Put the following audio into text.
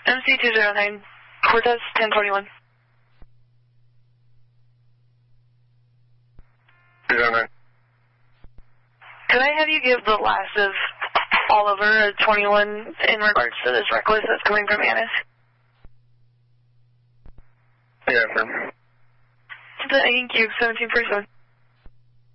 MC209, Cortez 1021. 209. Could I have you give the last of Oliver 21 in regards to this reckless that's coming from Annis? Yeah, sir. Thank you, 1747.